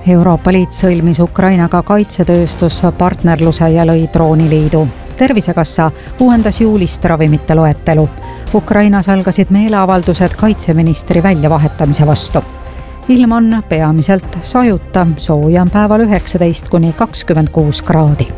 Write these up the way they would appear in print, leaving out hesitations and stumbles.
Euroopa Liit sõlmis Ukrainaga kaitsetööstuspartnerluse ja lõi drooniliidu. Tervisekassa uuendas juulist ravimite loetelu. Ukrainas algasid meeleavaldused kaitseministri väljavahetamise vastu. Ilm on peamiselt sajuta, sooja on päeval 19–26 kraadi.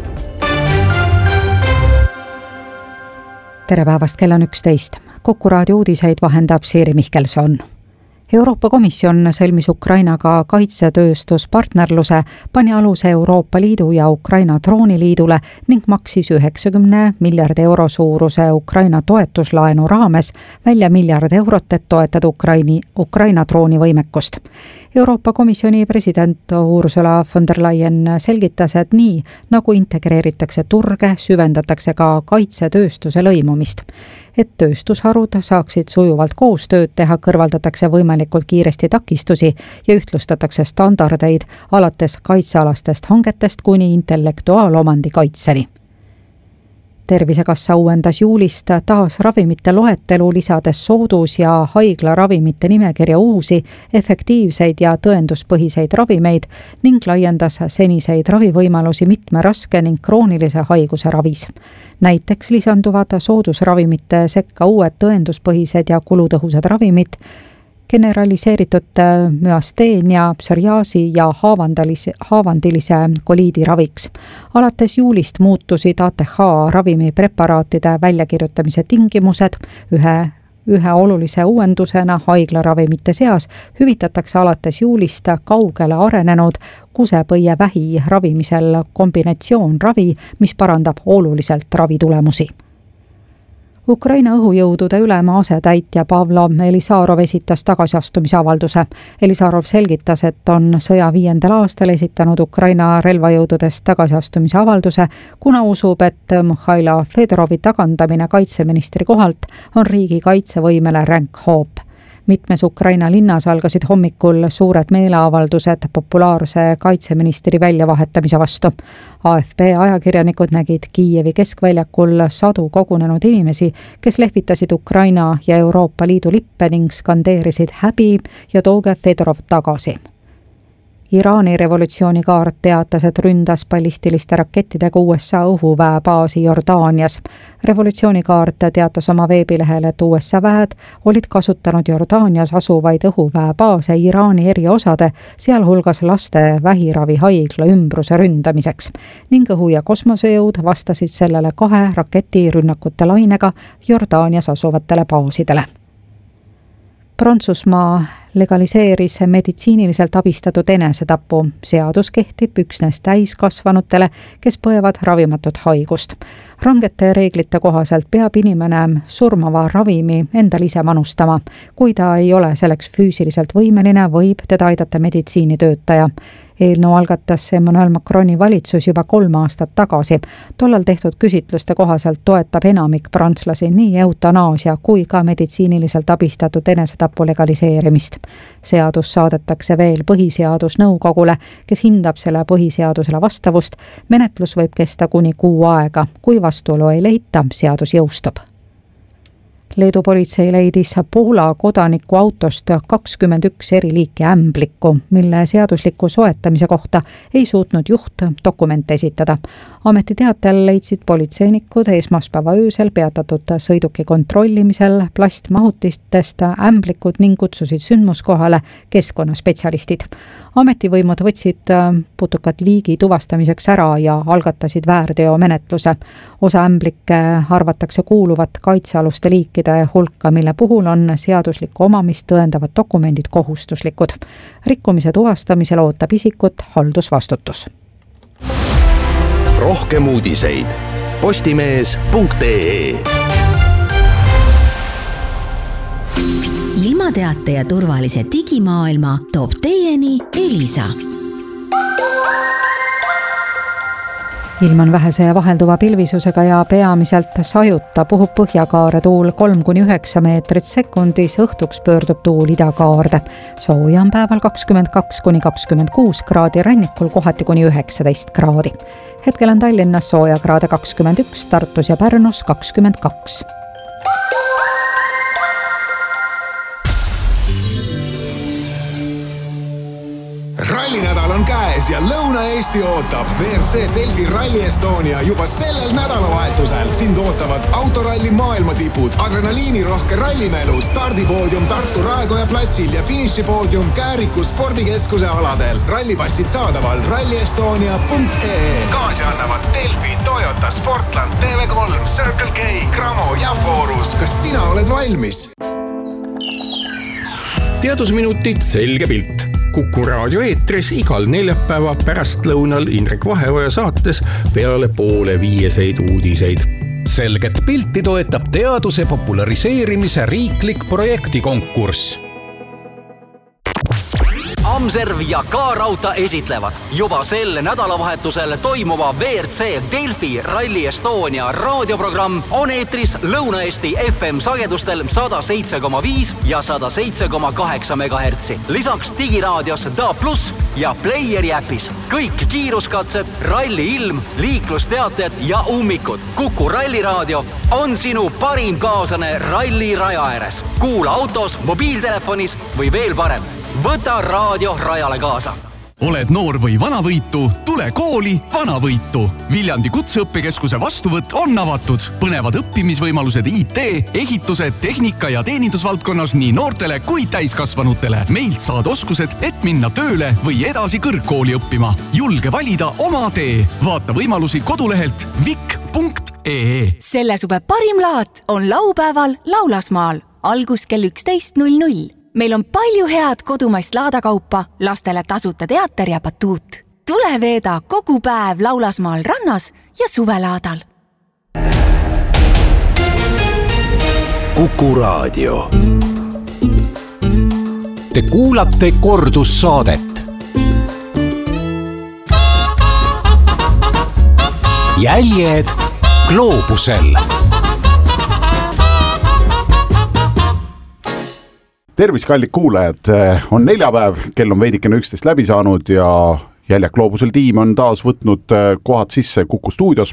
Tere päevast, kell on 11. Kuku raadio uudiseid vahendab Siiri Mihkelson. Euroopa Komisjon sõlmis Ukrainaga kaitsetööstuspartnerluse, pani aluse Euroopa Liidu ja Ukraina drooniliidule ning maksis 90 miljardi euro suuruse Ukraina toetuslaenu raames välja miljard eurot, et toetada Ukraina droonivõimekust. Euroopa Komisjoni president Ursula von der Leyen selgitas, et nii nagu integreeritakse turge, süvendatakse ka kaitsetööstuse lõimumist. Et tööstusharud saaksid sujuvalt koostööd teha, kõrvaldatakse võimalikult kiiresti takistusi ja ühtlustatakse standardeid alates kaitsealastest hangetest kuni intellektuaalomandi kaitseni. Tervisekassa uuendas juulist taas ravimite loetelu, lisades soodus- ja haiglaravimite nimekirja uusi, efektiivseid ja tõenduspõhiseid ravimeid ning laiendas seniseid ravivõimalusi mitme raske ning kroonilise haiguse ravis. Näiteks lisanduvad soodusravimite sekka uued tõenduspõhised ja kulutõhusad ravimid, generaliseeritud müasteenia, psoriaasi ja haavandilise koliidi raviks. Alates juulist muutusid ATH ravimipreparaatide väljakirjutamise tingimused. Ühe olulise uuendusena haiglaravimite seas hüvitatakse alates juulist kaugele arenenud kusepõievähi ravimisel kombinatsioonravi, mis parandab oluliselt ravitulemusi. Ukraina õhujõudude ülema asetäitja Pavlo Elisarov esitas tagasiastumisavalduse. Elisarov selgitas, et on sõja 5. aastal esitanud Ukraina relvajõududest tagasiastumise avalduse, kuna usub, et Mihhailo Fedorovi tagandamine kaitseministri kohalt on riigi kaitsevõimele ränk hoop. Mitmes Ukraina linnas algasid hommikul suured meeleavaldused populaarse kaitseministri väljavahetamise vastu. AFP ajakirjanikud nägid Kiievi keskväljakul sadu kogunenud inimesi, kes lehvitasid Ukraina ja Euroopa Liidu lippe ning skandeerisid häbi ja tooge Fedorov tagasi. Iraani revolutsioonikaart teatas, et ründas ballistiliste rakettidega USA õhuväe baasi Jordaanias. Revolutsioonikaart teatas oma veebilehel, et USA väed olid kasutanud Jordaanias asuvaid õhuväe baase Iraani eriosade, sealhulgas laste vähiravihaigla ümbruse ründamiseks ning õhu- ja kosmosejõud vastasid sellele 2 raketirünnakute lainega Jordaanias asuvatele baasidele. Prantsusmaa legaliseeris meditsiiniliselt abistatud enesetapu. Seadus kehtib üksnes täiskasvanutele, kes põevad ravimatut haigust. Rangete reeglite kohaselt peab inimene surmava ravimi endal ise manustama. Kui ta ei ole selleks füüsiliselt võimeline, võib teda aidata meditsiinitöötaja. Eelnõu algatas Emmanuel Macroni valitsus juba 3 aastat tagasi. Tollal tehtud küsitluste kohaselt toetab enamik prantslasi nii eutanaasia kui ka meditsiiniliselt abistatud enesetapu legaliseerimist. Seadus saadetakse veel põhiseadusnõukogule, kes hindab selle põhiseadusele vastavust. Menetlus võib kesta kuni 6 aega. Kui vastuolu ei leita, seadus jõustub. Leedu politsei leidis Poola kodaniku autost 21 eri liiki ämblikku, mille seadusliku soetamise kohta ei suutnud juht dokumente esitada. Ametiteatel leidsid politseinikud esmaspäeva öösel peatatud sõiduki kontrollimisel plastmahutistest ämblikud ning kutsusid sündmuskohale keskkonnaspetsialistid. Ametivõimud võtsid putukat liigi tuvastamiseks ära ja algatasid väärteomenetluse. Osa ämblikke arvatakse kuuluvat kaitsealuste liikide hulka, mille puhul on seaduslikku omamist tõendavad dokumendid kohustuslikud. Rikkumise tuvastamisel ootab isikut haldusvastutus. Rohkem uudiseid postimees.ee. Ilmateate ja turvalise digimaailma toob teieni Elisa. Ilm on vähese ja vahelduva pilvisusega ja peamiselt sajuta, puhub põhjakaare tuul 3–9 meetrit sekundis, õhtuks pöördub tuul idakaarde. Sooja on päeval 22–26 kraadi, rannikul kohati kuni 19 kraadi. Hetkel on Tallinnas soojakraade 21, Tartus ja Pärnus 22. Rallinädal on käes ja Lõuna-Eesti ootab. WRC Delfi Rally Estonia juba sellel nädalavahetusel. Sind ootavad autoralli maailmatipud, adrenaliinirohke rallimelu, stardipoodium Tartu Raekoja platsil ja finišipoodium Kääriku spordikeskuse aladel. Rallipassid saadaval rallyestonia.ee. Kaasi annavad Delfi, Toyota, Sportland, TV3, Circle K, Cramo ja Forus. Kas sina oled valmis? Teadusminutid selge pilt. Kuku raadio eetris igal neljapäeva pärastlõunal Indrek Vaheoja saates peale 4:30 uudiseid. Selget pilti toetab teaduse populariseerimise riiklik projektikonkurss. Amserv ja K-Rauta esitlevad juba sel nädalavahetusel toimuva WRC Delfi Rally Estonia raadioprogramm on eetris Lõuna-Eesti FM sagedustel 107,5 ja 107,8 MHz. Lisaks digiraadios DA+ ja Playeri äpis. Kõik kiiruskatsed, ralli ilm, liiklusteated ja ummikud. Kuku ralliraadio on sinu parim kaaslane ralli raja ääres. Kuula autos, mobiiltelefonis või veel parem. Võta raadio rajale kaasa. Oled noor või vanavõitu, tule kooli Vanavõitu. Viljandi kutseõppekeskuse vastuvõtt on avatud. Põnevad õppimisvõimalused IT, ehituse, tehnika ja teenindusvaldkonnas nii noortele kui täiskasvanutele. Meilt saad oskused, et minna tööle või edasi kõrgkooli õppima. Julge valida oma tee. Vaata võimalusi kodulehelt vik.ee. Selle suve parim laat on laupäeval Laulasmaal. Algus kell 11:00. Meil on palju head kodumaist laadakaupa, lastele tasuta teater ja batuut. Tule veeda kogu päev Laulasmaal rannas ja suvelaadal. Kuku raadio. Te kuulate kordussaadet. Jäljed gloobusel. Tervis, kallid kuulajad, on neljapäev, kell on veidikene 11 läbi saanud ja Jäljed gloobusel tiim on taas võtnud kohad sisse Kuku stuudios.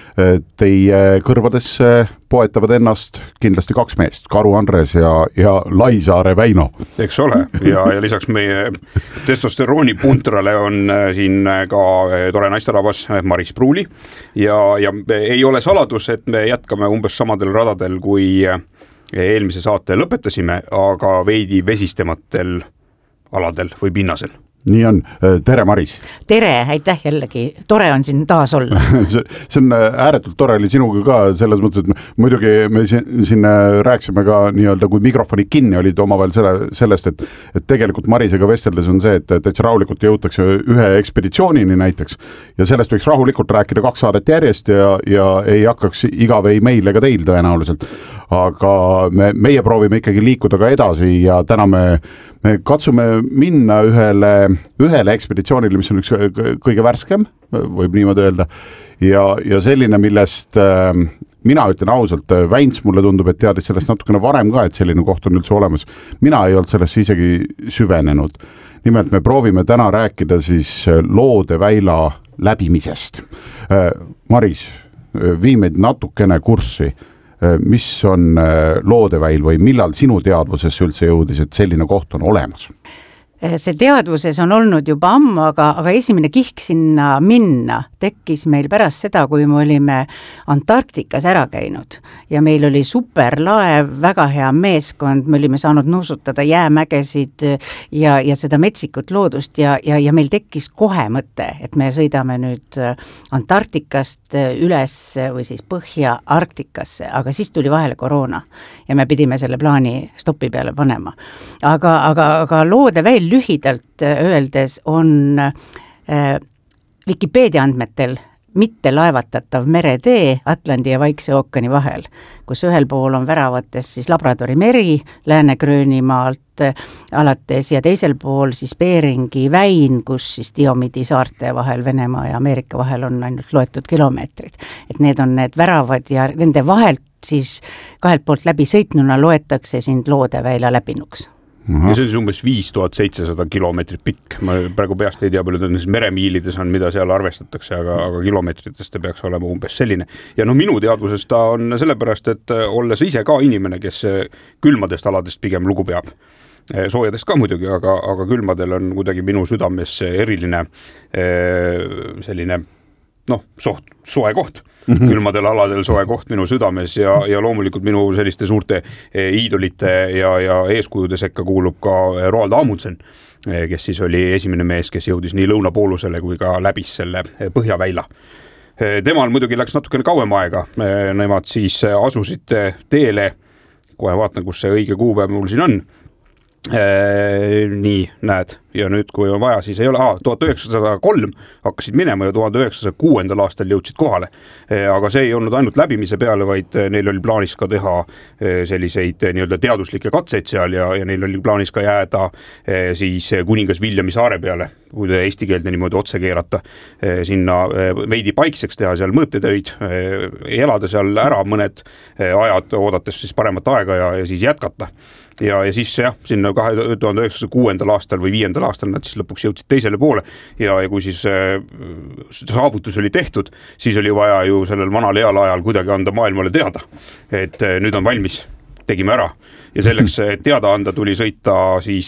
Teie kõrvades poetavad ennast kindlasti kaks meest, Karu Andres ja Laisaare Väino. Eks ole, ja lisaks meie testosterooni puntrale on siin ka tore naisterahvas Maris Pruuli ja ei ole saladus, et me jätkame umbes samadel radadel kui eelmise saate lõpetasime, aga veidi vesistematel aladel või pinnasel. Nii on. Tere, Maris! Tere, aitäh jällegi. Tore on siin taas olla. see on ääretult tore oli sinuga ka selles mõttes, et muidugi me siin rääksime ka nii-öelda, kui mikrofoni kinni olid omavahel sellest, et tegelikult Marisega vesteldes on see, et täitsa rahulikult jõutakse ühe ekspeditsioonini näiteks ja sellest võiks rahulikult rääkida 2 saadet järjest ja ei hakkaks igav ei meil ega teil tõenäoliselt. Aga meie proovime ikkagi liikuda ka edasi ja täna me katsume minna ühele ekspeditsioonile, mis on üks kõige värskem, võib niimoodi öelda, ja selline, millest mina ütlen ausalt, Väins mulle tundub, et teadis sellest natukene varem ka, et selline koht on üldse olemas. Mina ei olnud sellesse isegi süvenenud. Nimelt me proovime täna rääkida siis Loodeväila läbimisest. Maris, vii meid natukene kurssi. Mis on Loodeväil või millal sinu teadvusesse üldse jõudis, et selline koht on olemas? See teadvuses on olnud juba ammu, aga esimene kihk sinna minna tekkis meil pärast seda, kui me olime Antarktikas ära käinud ja meil oli superlaev, väga hea meeskond, me olime saanud nuusutada jäämägesid ja seda metsikut loodust ja meil tekkis kohe mõte, et me sõidame nüüd Antarktikast üles või siis Põhja-Arktikasse, aga siis tuli vahele koroona ja me pidime selle plaani stopi peale panema. Aga Loodeväil lühidalt öeldes on Wikipedia andmetel mitte laevatatav meretee Atlandi ja Vaikse ookeani vahel, kus ühel pool on väravates siis Labradori meri Lääne-Gröönimaalt alates ja teisel pool siis Beringi väin, kus siis Diomidi saarte vahel Venemaa ja Ameerika vahel on ainult loetud kilomeetrid. Et need on need väravad ja nende vahelt siis kahelt poolt läbi sõitnuna loetakse sind Loodeväila läbinuks. Ja see on umbes 5700 kilomeetrit pikk. Ma praegu peast ei tea, palju meremiilides on, mida seal arvestatakse, aga kilomeetritest peaks olema umbes selline. Ja minu teadvuses ta on sellepärast, et olles ise ka inimene, kes külmadest aladest pigem lugu peab soojades ka muidugi, aga külmadel on kuidagi minu südames eriline selline soe koht. Külmadel aladel soe koht minu südames ja loomulikult minu selliste suurte iidolite ja eeskujude sekka kuulub ka Roald Amundsen, kes siis oli esimene mees, kes jõudis nii lõunapoolusele kui ka läbis selle põhjaväila. Temal muidugi läks natukene kauem aega, nemad siis asusid teele, kohe vaatan, kus see õige kuupäev mul siin on. Nii, näed, ja nüüd kui on vaja, siis ei ole, 1903 hakkasid minema ja 1906. aastal jõudsid kohale, aga see ei olnud ainult läbimise peale, vaid neil oli plaanis ka teha selliseid nii-öelda teaduslikke katseid seal ja neil oli plaanis ka jääda siis kuningas Viljami saare peale, kui te eesti keelde niimoodi otse keerata, sinna veidi paikseks teha seal mõõtetöid, elada seal ära mõned ajad, oodates siis paremat aega ja siis jätkata. Ja siis sinna 2006. aastal või 5. aastal nad siis lõpuks jõudsid teisele poole ja kui siis saavutus oli tehtud, siis oli vaja ju sellel vanal heal ajal kuidagi anda maailmale teada, et nüüd on valmis, tegime ära. Ja selleks teada anda tuli sõita siis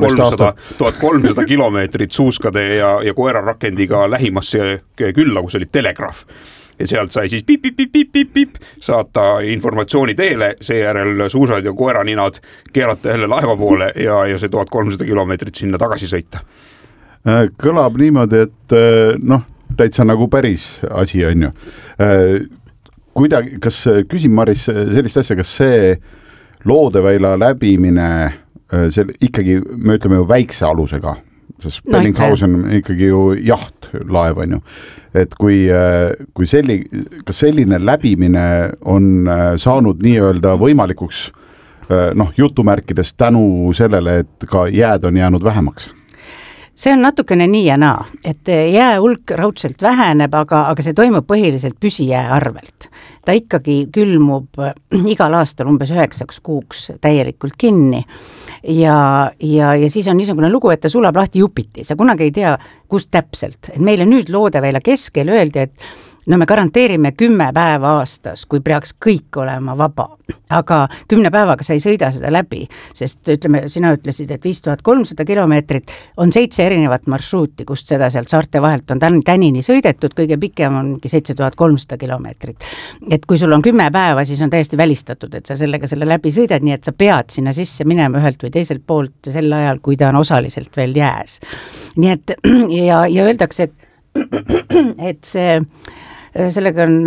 1300 kilomeetrit suuskade ja koerarakendiga lähimasse külla, kus oli telegraaf. Ja sealt sai siis pip, saata informatsiooni teele, seejärel suusad ja koeraninad keerata jälle laeva poole ja see 1300 kilomeetrit sinna tagasi sõita. Kõlab niimoodi, et täitsa nagu päris asi on ju. Kuidagi, kas küsin Maris sellist asja, kas see Loodeväila läbimine ikkagi, me ütleme ju väikse alusega, sest Bellinghausen on ikkagi ju jahtlaev on ju, et kui kas selline läbimine on saanud nii-öelda võimalikuks jutumärkides tänu sellele, et ka jääd on jäänud vähemaks? See on natukene nii ja naa, et jää hulk raudselt väheneb, aga see toimub põhiliselt püsijää arvelt. Ta ikkagi külmub igal aastal umbes 9 kuuks täielikult kinni ja siis on niisugune lugu, et ta sulab lahti jupiti. Sa kunagi ei tea, kust täpselt. Et meile nüüd Loodeväila keskel öeldi, et me garanteerime 10 päeva aastas, kui peaks kõik olema vaba. Aga 10 päevaga sa ei sõida seda läbi, sest ütleme, sina ütlesid, et 5300 kilomeetrit on 7 erinevat marsruuti, kust seda sealt saarte vahelt on tänini sõidetud, kõige pikem ongi 7300 kilomeetrit. Et kui sul on 10 päeva, siis on täiesti välistatud, et sa sellega selle läbi sõidad, nii et sa pead sinna sisse minema ühelt või teiselt poolt sel ajal, kui ta on osaliselt veel jääs. Nii et ja öeldakse, et see sellega on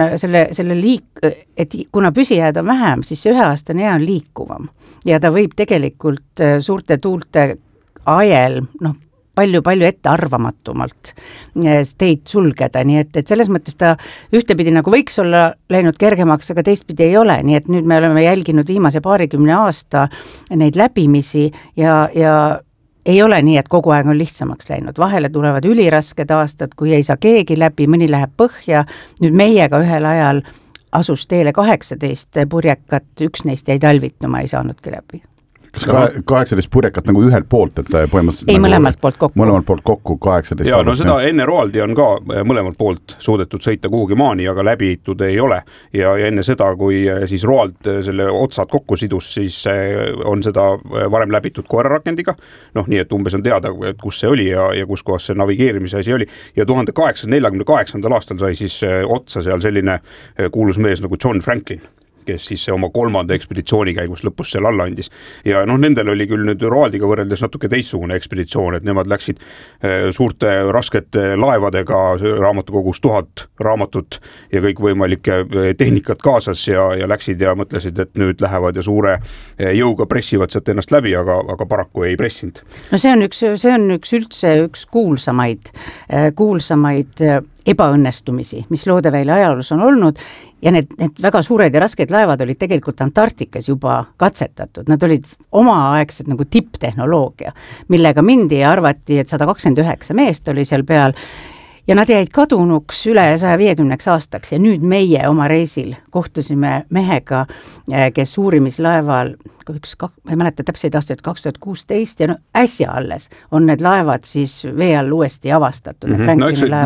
et kuna püsijääd on vähem, siis see 1-aastane jää on liikuvam ja ta võib tegelikult suurte tuulte ajel palju ettearvamatumalt teid sulgeda, nii et selles mõttes ta ühtepidi nagu võiks olla läinud kergemaks, aga teistpidi ei ole, nii et nüüd me oleme jälginud viimase 20 aasta neid läbimisi ja ei ole nii, et kogu aeg on lihtsamaks läinud. Vahele tulevad ülirasked aastad, kui ei saa keegi läbi, mõni läheb põhja. Nüüd meiega ühel ajal asus teele 18 purjekat, üks neist jäi talvituma, ei saanudki läbi. Kas 18 purjekat nagu ühelt poolt, et põhimõtteliselt ei, mõlemalt poolt kokku. Mõlemalt poolt kokku 18. Ja seda enne Roaldi on ka mõlemalt poolt suudetud sõita kuhugi maani, aga läbitud ei ole. Ja enne seda, kui siis Roald selle otsad kokku sidus, siis on seda varem läbitud koerarakendiga. Nii, et umbes on teada, kus see oli ja kus kohas see navigeerimise asi oli. Ja 1848. aastal sai siis otsa seal selline kuulus mees nagu John Franklin, kes siis oma 3. ekspeditsiooni käigus lõpus seal alla andis. Ja nendel oli küll nüüd Roaldiga võrreldes natuke teistsugune ekspeditsioon, et nemad läksid suurte raskete laevadega, raamatukogus 1000 raamatut ja kõik võimalike tehnikat kaasas ja läksid ja mõtlesid, et nüüd lähevad ja suure jõuga pressivad sealt ennast läbi, aga paraku ei pressinud. See on üks kuulsamaid ebaõnnestumisi, mis Loodeväila ajaloos on olnud ja need väga suured ja rasked laevad olid tegelikult Antarktikas juba katsetatud. Nad olid omaaegsed nagu tipptehnoloogia, millega mindi ja arvati, et 129 meest oli seal peal ja nad jäid kadunuks üle 150 aastaks ja nüüd meie oma reisil kohtusime mehega, kes uurimislaeval, ma ei mäleta täpseid aastaid, 2016 ja äsja alles on need laevad siis vee all uuesti avastatud, need Franklini laevad.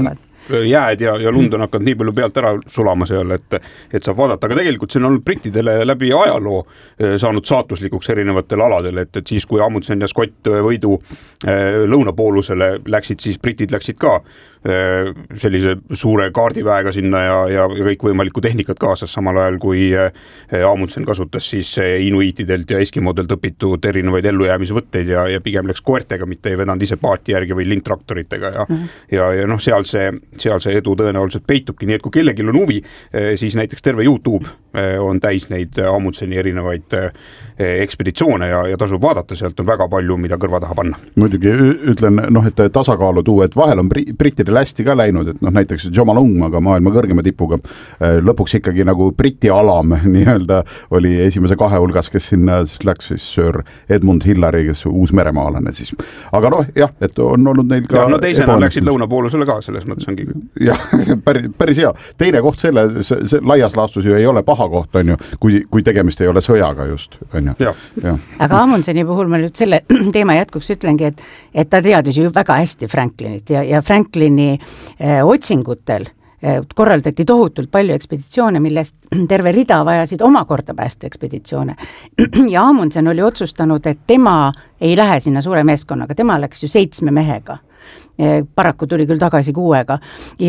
jääd ja lund on hakanud nii palju pealt ära sulama seal, et saab vaadata, aga tegelikult see on olnud brittidele läbi ajaloo saanud saatuslikuks erinevatel aladel, et siis kui Amundsen ja Scott võidu lõunapoolusele läksid, siis britid läksid ka sellise suure kaardiväega sinna ja kõikvõimalikku tehnikat kaasas, samal ajal kui Amundsen kasutas siis inuiitidelt ja eskimodelt õpitud erinevaid ellujäämise võtteid ja pigem läks koertega, mitte ei vedanud ise paati järgi või lingtraktoritega ja noh, seal see edu tõenäoliselt peitubki, nii et kui kellelgi on huvi, siis näiteks terve YouTube on täis neid Amundseni erinevaid ekspeditsioone ja tasub vaadata, sealt on väga palju, mida kõrva taha panna. Muidugi ütlen, et tasakaalu tuua, et vahel on brittidel hästi ka läinud, et näiteks Jomalungaga maailma kõrgema tipuga lõpuks ikkagi nagu Briti alam nii-öelda oli esimese 2 hulgas, kes sinna siis läks siis Sir Edmund Hillary, kes uusmeremaalane siis. Aga jah, et on olnud neil ka... no teisena läksid lõunapoolusele ka, selles mõttes ongi. Jah, päris hea. Teine koht see laias laastus ju ei ole paha koht, on ju, kui tegemist ei ole sõjaga just, on ju. Aga Amundseni puhul ma nüüd selle teema jätkuks ütlengi, et ta teadis ju väga hästi Franklinit ja Franklini otsingutel korraldati tohutult palju ekspeditsioone, millest terve rida vajasid omakorda päästeekspeditsioone. Ja Amundsen oli otsustanud, et tema ei lähe sinna suure meeskonnaga, tema läks ju 7 mehega. Paraku tuli küll tagasi 6-ga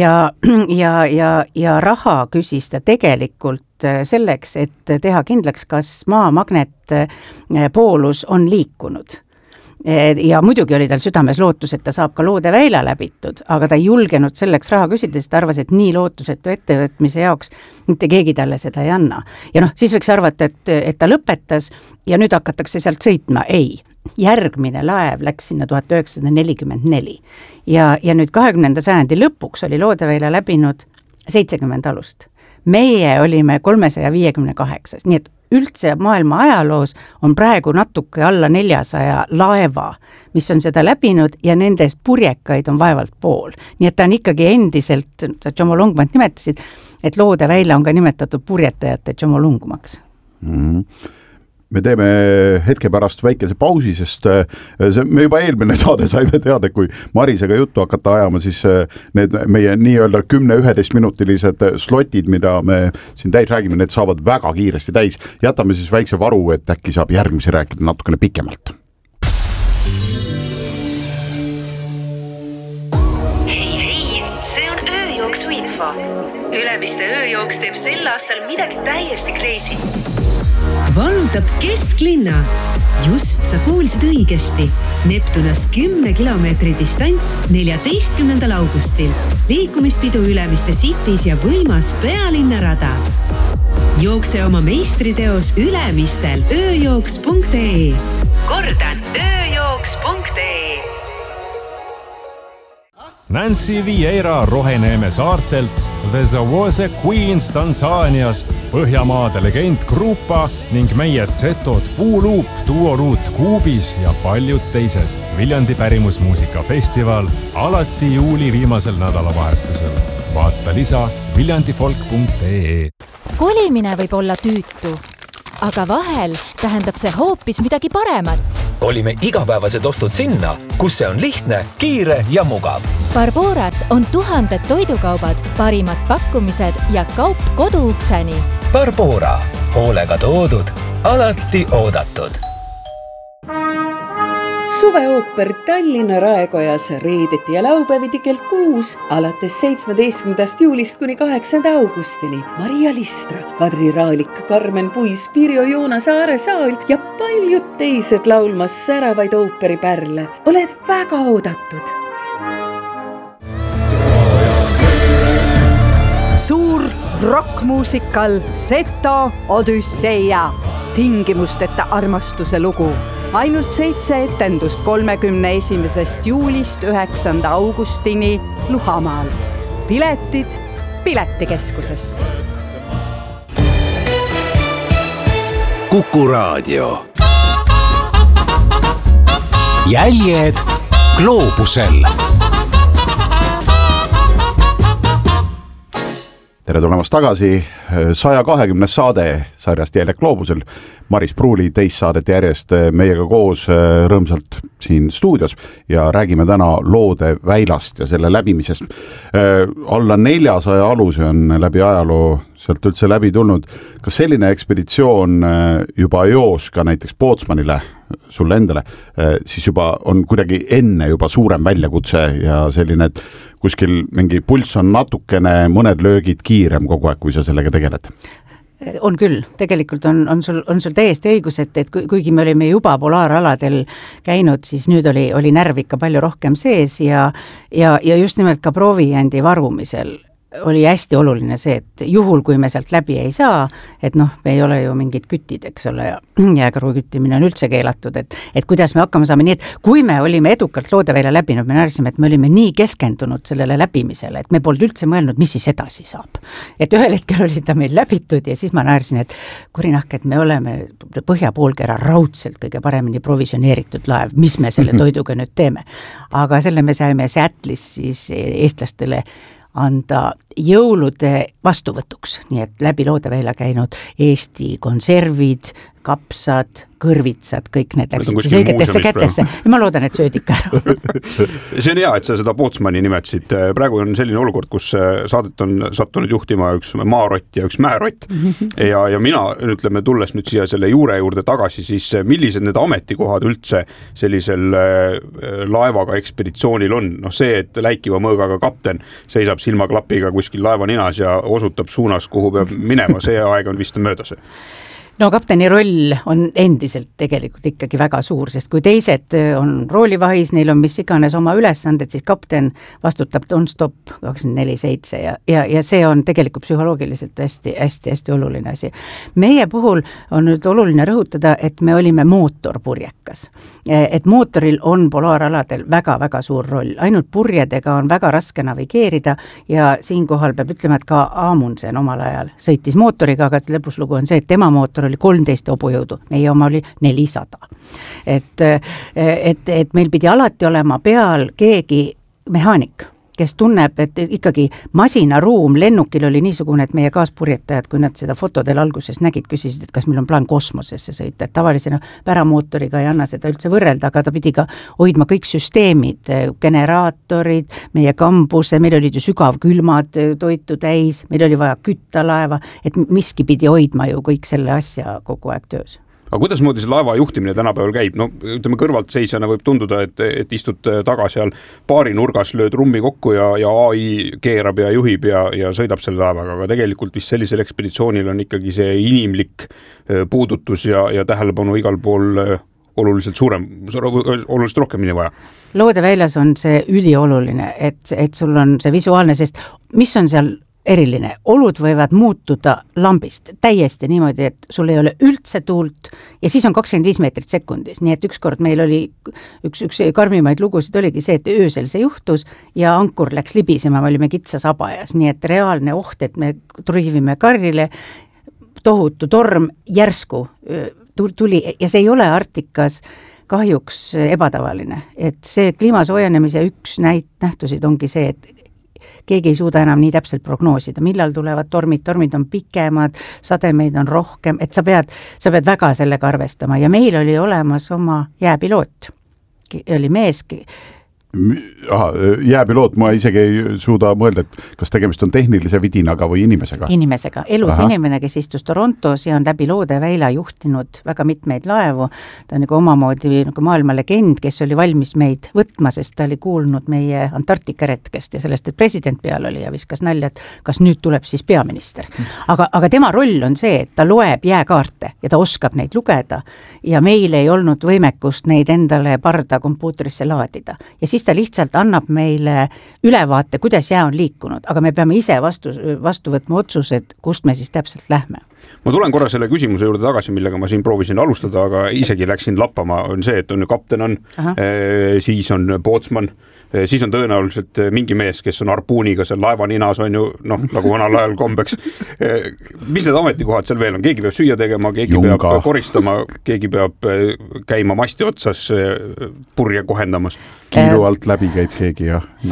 ja raha küsis ta tegelikult selleks, et teha kindlaks, kas maa magnetpoolus on liikunud. Ja muidugi oli tal südames lootus, et ta saab ka Loodeväila läbitud, aga ta ei julgenud selleks raha küsida, sest ta arvas, et nii lootusetu ettevõtmise jaoks mitte keegi talle seda ei anna. Ja siis võiks arvata, et ta lõpetas ja nüüd hakatakse sealt sõitma. Ei, järgmine laev läks sinna 1944 ja nüüd 20. sajandi lõpuks oli Loodeväila läbinud 70 alust. Meie olime 358, nii et üldse maailma ajaloos on praegu natuke alla 400 laeva, mis on seda läbinud ja nendest purjekaid on vaevalt pool. Nii et ta on ikkagi endiselt, sa Jomolungmat nimetasid, et Loodeväila on ka nimetatud purjetajate Jomolungmaks. Me teeme hetke pärast väikese pausi, sest me juba eelmine saade saime teada, kui Marisega juttu hakata ajama, siis need meie nii-öelda 10-11 minutilised slotid, mida me siin täis räägime, need saavad väga kiiresti täis. Jätame siis väikse varu, et äkki saab järgmisi rääkida natukene pikemalt. Hei, see on ööjooksu info. Ülemiste ööjooks teeb sel aastal midagi täiesti crazy. Valutab kesklinna. Just sa kuulsid õigesti. Neptunas 10 kilomeetri distants 14. augustil. Liikumispidu Ülemiste Cities ja võimas pealinnarada. Jookse oma meistriteos Ülemistel ööjooks.ee. Kordan, ööjooks.ee. Nancy Vieira Roheneeme saartelt, The Zawose Queens Tansaaniast, Põhjamaade legend Grupa ning meie Zetod Puuluup, Duoruut Kuubis ja paljud teised. Viljandi pärimusmuusikafestival alati juuli viimasel nädalavahetusel. Vaata lisa viljandifolk.ee. Kolimine võib olla tüütu, aga vahel tähendab see hoopis midagi paremat. Kolime igapäevased ostud sinna, kus see on lihtne, kiire ja mugav. Barboras on 1000 toidukaubad, parimad pakkumised ja kaup koduukseni. Barbora, hoolega toodud, alati oodatud. Suveooper Tallinna Raekojas reedeti ja laupäeviti kell 6 alates 17. juulist kuni 8. augustini. Maria Listra, Kadri Raalik, Karmen Puis, Pirjo Joona Saare Saal ja paljud teised laulmas säravaid ooperipärle. Oled väga oodatud. Suur rockmuusikal Seto Odüsseia. Tingimusteta armastuse lugu. Ainult 7 etendust 31. juulist 9. augustini Luhamaal. Piletid Piletikeskusest. Kuku Raadio. Jäljed gloobusel. Tere tulemast tagasi. 120 saade sarjast Jäljed gloobusel. Maris Pruuli teist saadet järjest meiega koos rõõmsalt siin stuudios ja räägime täna Loode väilast ja selle läbimisest. Alla 400 aluse on läbi ajaloo sealt üldse läbi tulnud. Kas selline ekspeditsioon juba joos ka näiteks Pootsmanile, sulle endale, siis juba on kuidagi enne juba suurem väljakutse ja selline, et kuskil mingi pulss on natukene mõned löögid kiirem kogu aeg, kui sa sellega tegeled? On küll, tegelikult on sul täiesti õigus, et kuigi me olime juba polaaraladel käinud, siis nüüd oli närv ikka palju rohkem sees ja just nimelt ka proovijäändi varumisel oli hästi oluline see, et juhul, kui me sealt läbi ei saa, et me ei ole ju mingid kütid, eks ole, ja jääkaru küttimine on üldse keelatud, et kuidas me hakkama saame, nii et kui me olime edukalt Loodeväila läbinud, me närsime, et me olime nii keskendunud sellele läbimisele, et me polnud üldse mõelnud, mis siis edasi saab. Et ühel hetkel oli ta meil läbitud ja siis ma näärsin, et kurinahk, et me oleme põhjapoolkera raudselt kõige paremini provisioneeritud laev, mis me selle toiduga nüüd teeme. Aga selle me saime Seattle'is siis eestlastele anda jõulude vastuvõtuks, nii et läbi Loodeväila käinud Eesti konservid, kapsad, kõrvitsad, kõik need läksid siis õigetesse kätesse ja ma loodan, et sööd ikka ära. See on hea, et sa seda Pootsmani nimetasid. Praegu on selline olukord, kus saadet on sattunud juhtima üks maarott ja üks määrott ja mina, ütleme, tulles nüüd siia selle juurde tagasi, siis millised need ametikohad üldse sellisel laevaga ekspeditsioonil on? See, et läikiva mõõgaga kapten seisab silmaklapiga kuskil laeva ninas ja osutab suunas, kuhu peab minema, see aeg on vist möödas. No kapteni roll on endiselt tegelikult ikkagi väga suur, sest kui teised on roolivahis, neil on mis iganes oma ülesanded, siis kapten vastutab non-stop 24/7 ja see on tegelikult psühholoogiliselt hästi oluline asi. Meie puhul on nüüd oluline rõhutada, et me olime mootorpurjekas. Et mootoril on polaaraladel väga-väga suur roll. Ainult purjedega on väga raske navigeerida ja siinkohal peab ütlema, et ka Amundsen omal ajal sõitis mootoriga, aga lõpuslugu on see, et tema mootor oli 13 hobujõudu, meie oma oli 400. Et meil pidi alati olema peal keegi mehaanik, kes tunneb, et ikkagi masinaruum lennukil oli niisugune, et meie kaaspurjetajad, kui nad seda fotodel alguses nägid, küsisid, et kas meil on plaan kosmosesse sõita, et tavalisena päramootoriga ei anna seda üldse võrrelda, aga ta pidi ka hoidma kõik süsteemid, generaatorid, meie kambuse, meil olid ju sügavkülmad toitu täis, meil oli vaja kütta laeva, et miski pidi hoidma ju kõik selle asja kogu aeg töös. Aga kuidas moodi see laeva juhtimine tänapäeval käib? Ütleme kõrvalt seisjana võib tunduda, et istud taga seal baari nurgas, lööd rummi kokku ja AI keerab ja juhib ja sõidab selle laevaga, aga tegelikult vist sellisel ekspeditsioonil on ikkagi see inimlik puudutus ja tähelepanu igal pool oluliselt rohkem nii vaja. Loodeväilas on see ülioluline, et sul on see visuaalne, sest mis on seal eriline, olud võivad muutuda lambist täiesti niimoodi, et sul ei ole üldse tuult ja siis on 25 meetrit sekundis, nii et ükskord meil oli üks karmimaid lugusid oligi see, et öösel see juhtus ja ankur läks libisema, me olime kitsas abajas, nii et reaalne oht, et me truivime karrile, tohutu torm järsku tuli ja see ei ole Arktikas kahjuks ebatavaline, et see kliima soojenemise üks nähtusid ongi see, et keegi ei suuda enam nii täpselt prognoosida, millal tulevad tormid on pikemad, sademeid on rohkem, et sa pead väga sellega arvestama ja meil oli olemas oma jääpiloot, oli mees, jääpiloot, ma isegi ei suuda mõelda, et kas tegemist on tehnilise vidinaga või inimesega. Elus inimene, kes istus Torontos ja on läbi Loodeväila juhtinud väga mitmeid laevu. Ta on nagu omamoodi nagu maailma legend, kes oli valmis meid võtma, sest ta oli kuulnud meie Antarktika retkest ja sellest, et president peal oli ja viskas nalja, et kas nüüd tuleb siis peaminister. Aga tema roll on see, et ta loeb jääkaarte ja ta oskab neid lugeda ja meil ei olnud võimekust neid endale parda kompuutrisse laadida. Ja siis ta lihtsalt annab meile ülevaate, kuidas jää on liikunud, aga me peame ise vastu võtma otsused, kust me siis täpselt lähme. Ma tulen korra selle küsimuse juurde tagasi, millega ma siin proovisin alustada, aga isegi läksin lappama, on see, et on ju kapten on, siis on Pootsman, siis on tõenäoliselt mingi mees, kes on harpuuniga seal laeva ninas, on ju, nagu vanal ajal kombeks. Mis need ametikohad seal veel on? Keegi peab süüa tegema, keegi peab koristama, keegi peab käima masti otsas purje kohendamas. Kiiru alt läbi käib keegi ja nagu...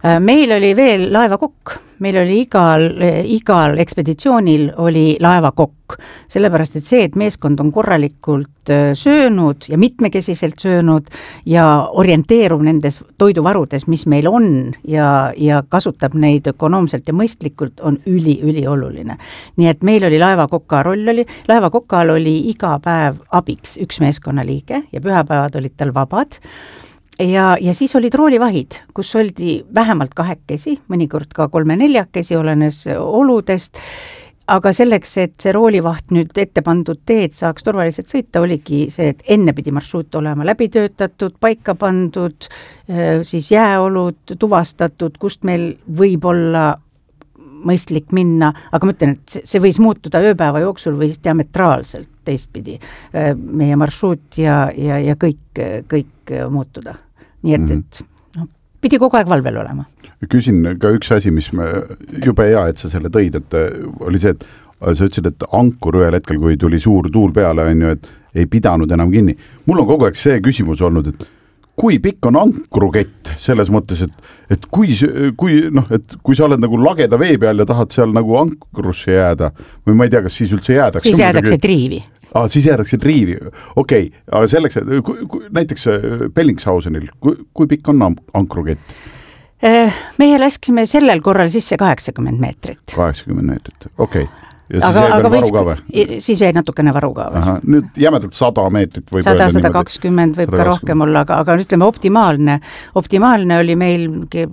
Meil oli veel laevakokk, meil oli igal ekspeditsioonil oli laevakokk, sellepärast et see, et meeskond on korralikult söönud ja mitmekesiselt söönud ja orienteerub nendes toiduvarudes, mis meil on ja kasutab neid ökonoomselt ja mõistlikult, on ülioluline. Nii et meil oli laevakokal oli iga päev abiks üks meeskonnaliige ja pühapäevad olid tal vabad. Ja siis olid roolivahid, kus oldi vähemalt 2, mõnikord ka 3-4, olenes oludest, aga selleks, et see roolivaht nüüd ette pandud teed saaks turvaliselt sõita, oligi see, et enne pidi marsruut olema läbi töötatud, paika pandud, siis jääolud tuvastatud, kust meil võib olla mõistlik minna, aga ma ütlen, et see võis muutuda ööpäeva jooksul või siis diametraalselt teistpidi meie marsruut ja kõik muutuda. Nii et pidi kogu aeg valvel olema. Küsin ka üks asi, mis jube hea, et sa selle tõid, et oli see, et sa ütlesid, et ankur ühel hetkel, kui tuli suur tuul peale, on ju, et ei pidanud enam kinni. Mul on kogu aeg see küsimus olnud, et kui pikk on ankrukett selles mõttes, et kui sa oled nagu lageda vee peal ja tahad seal nagu ankrusse jääda, või ma ei tea, kas siis üldse jäädakse? Siis jäädakse triivi. Siis jäädakse triivi, okei. Aga selleks, näiteks Bellingshausenil, kui pikk on ankrukett? Meie laskime sellel korral sisse 80 meetrit. 80 meetrit, okei. Ja siis jäi veel varu ka või? Siis jäi natukene varu ka või. Nüüd jämedalt 100 meetrit võib 100-120 võib ka rohkem olla, aga ütleme optimaalne oli meil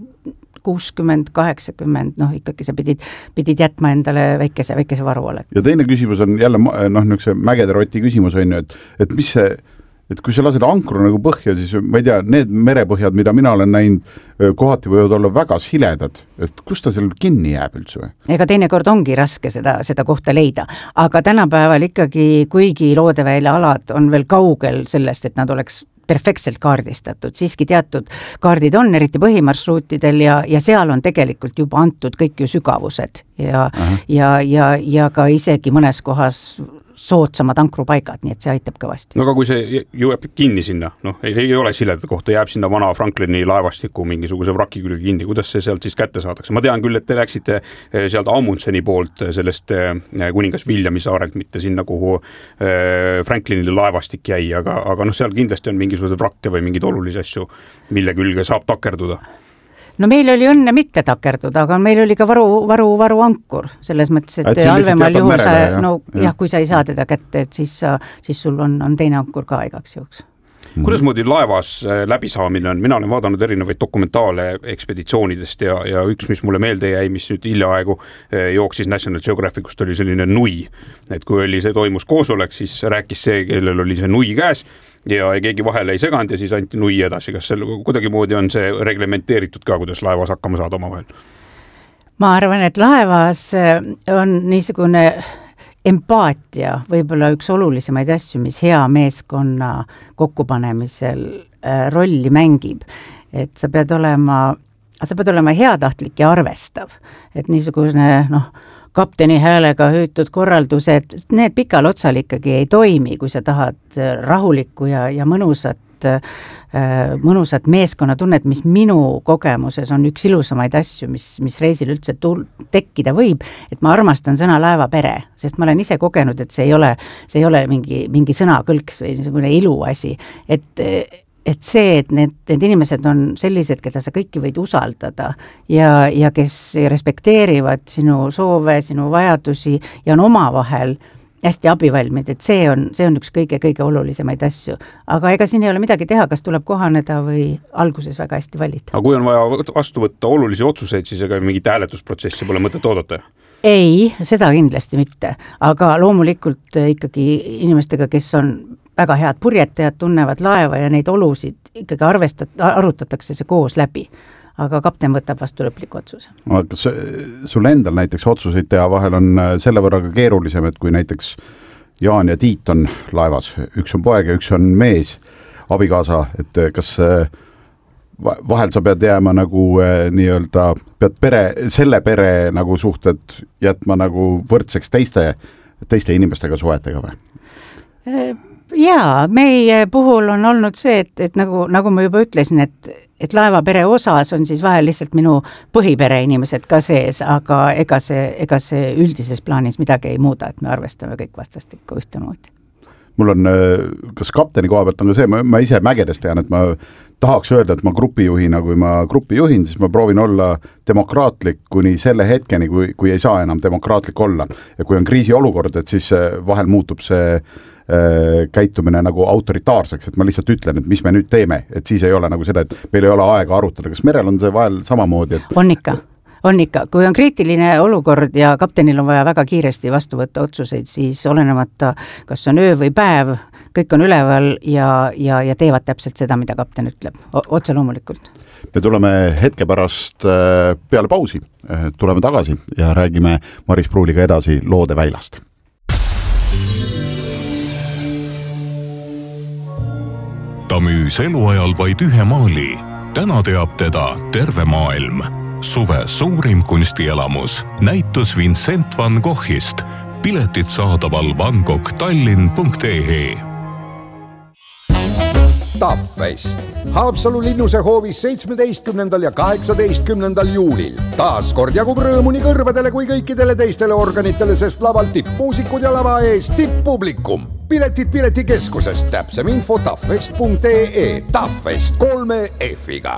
60-80, ikkagi sa pidid jätma endale väikese varu olek. Ja teine küsimus on jälle niisuguse mägede roti küsimus on ju, et mis see, et kui sa lased ankru nagu põhja, siis ma ei tea, need merepõhjad, mida mina olen näinud, kohati võivad olla väga siledad, et kus ta seal kinni jääb üldse või? Ega teinekord ongi raske seda kohta leida, aga tänapäeval ikkagi, kuigi Loodevälja alad on veel kaugel sellest, et nad oleks perfektselt kaardistatud, siiski teatud kaardid on, eriti põhimarsruutidel ja seal on tegelikult juba antud kõik ju sügavused ja ka isegi mõnes kohas soodsamad ankrupaigad, nii et see aitab kõvasti. No aga kui see jõuab kinni sinna, ei ole sileda kohta, jääb sinna vana Franklini laevastiku mingisuguse vraki külge kinni, kuidas see sealt siis kätte saadakse? Ma tean küll, et te läksite sealt Amundseni poolt sellest kuningas Viljami saarelt, mitte sinna, kuhu Franklinile laevastik jäi, aga seal kindlasti on mingisugused vrakke või mingid olulisi asju, mille külge saab takerduda. No meil oli õnne mitte takerduda, aga meil oli ka varu ankur, selles mõttes, et halvemal juhul kui sa ei saa teda kätte, et siis sul on teine ankur ka igaks juhuks. Kuidas moodi laevas läbisaamine on? Mina olen vaadanud erinevaid dokumentaale ekspeditsioonidest ja üks, mis mulle meelde jäi, mis nüüd hiljaaegu jooksis National Geographicust, oli selline nui. Et kui oli see toimus koosolek, siis rääkis see, kellel oli see nui käes ja keegi vahele ei seganud ja siis anti nui edasi. Kas seal kuidagi moodi on see reglementeeritud ka, kuidas laevas hakkama saada omavahel? Ma arvan, et laevas on niisugune empaatia võib-olla üks olulisemaid asju, mis hea meeskonna kokkupanemisel rolli mängib. Et sa pead olema heatahtlik ja arvestav. Et niisugune kapteni häälega hüütud korraldused, need pikal otsal ikkagi ei toimi, kui sa tahad rahulikku ja mõnusat meeskonnatunnet, mis minu kogemuses on üks ilusamaid asju, mis reisil üldse tekkida võib, et ma armastan sõna laevapere, sest ma olen ise kogenud, et see ei ole mingi sõnakõlks või niisugune iluasi, et see, et need inimesed on sellised, keda sa kõiki võid usaldada ja kes respekteerivad sinu soove, sinu vajadusi ja on omavahel hästi abivalmid, et see on üks kõige olulisemaid asju. Aga ega siin ei ole midagi teha, kas tuleb kohaneda või alguses väga hästi valida. Aga kui on vaja vastu võtta olulisi otsuseid, siis ega mingit hääletusprotsessi pole mõtet oodata? Ei, seda kindlasti mitte, aga loomulikult ikkagi inimestega, kes on väga head purjetajad, tunnevad laeva ja neid olusid ikkagi arutatakse see koos läbi. Aga kapten võtab vastu lõpliku otsuse. Kas sul endal näiteks otsuseid teha vahel on selle võrra keerulisem, et kui näiteks Jaan ja Tiit on laevas, üks on poeg ja üks on mees, abikaasa, et kas vahel sa pead jääma nagu nii-öelda, pead selle pere nagu suhted jätma nagu võrdseks teiste inimestega suhetega või? Jaa, meie puhul on olnud see, et nagu ma juba ütlesin, et laevapere osas on siis vahel lihtsalt minu põhipere inimesed ka sees, aga ega see üldises plaanis midagi ei muuda, et me arvestame kõik vastastikku ühtemoodi. Mul on, kas kapteni koha pealt on ka see, ma ise mägedest tean, et ma tahaks öelda, et ma grupijuhina, kui ma grupi juhin, siis ma proovin olla demokraatlik kuni selle hetkeni, kui ei saa enam demokraatlik olla. Ja kui on kriisiolukord, et siis vahel muutub see käitumine nagu autoritaarseks, et ma lihtsalt ütlen, et mis me nüüd teeme, et siis ei ole nagu seda, et meil ei ole aega arutada. Kas merel on see vahel samamoodi? Et... On ikka, kui on kriitiline olukord ja kaptenil on vaja väga kiiresti vastu võtta otsuseid, siis olenemata, kas on öö või päev, kõik on üleval ja teevad täpselt seda, mida kapten ütleb, otse loomulikult. Me tuleme hetke pärast peale pausi, tuleme tagasi ja räägime Maris Pruuliga edasi Loode väilast. Ta müüs eluajal vaid ühe maali. Täna teab teda terve maailm. Suve suurim kunstielamus, näitus Vincent van Goghist. Piletid saadaval vangoghtallinn.ee. TAF-fest. Haapsalu linnuse hoovis 17. ja 18. juulil. Taas kord jagub rõõmu nii kõrvadele kui kõikidele teistele organitele, sest laval tippmuusikud ja lava ees tipppublikum. Piletid piletikeskusest, täpsem info taffest.ee. TAF-fest 3 F-iga.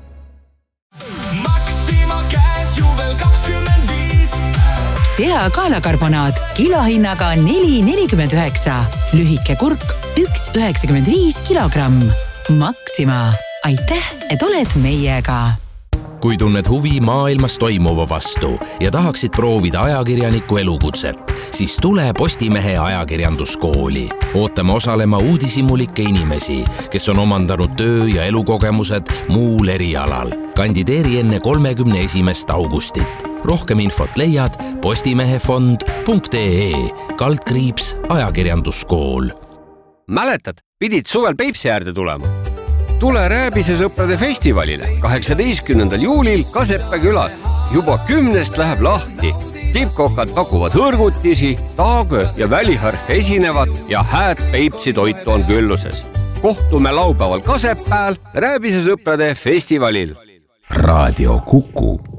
Sea kaelakarbonaat kilohinnaga 4,49. Lühike kurk 1,95 kilogramm. Maxima. Aitäh, et oled meiega. Kui tunned huvi maailmas toimuva vastu ja tahaksid proovida ajakirjaniku elukutset, siis tule Postimehe ajakirjanduskooli. Ootame osalema uudishimulikke inimesi, kes on omandanud töö- ja elukogemused muul erialal. Kandideeri enne 31. augustit. Rohkem infot leiad postimehefond.ee/ajakirjanduskool. Mäletad, pidid suvel Peipsi äärde tulema? Tule Rääbise sõprade festivalile 18. juulil Kaseppe külas. Juba 10 läheb lahti. Tippkokad pakuvad hõrgutisi, taagö ja väliharf esinevad ja hääd Peipsi toitu on külluses. Kohtume laupäeval Kasepääl Rääbise sõprade festivalil. Raadio Kuku.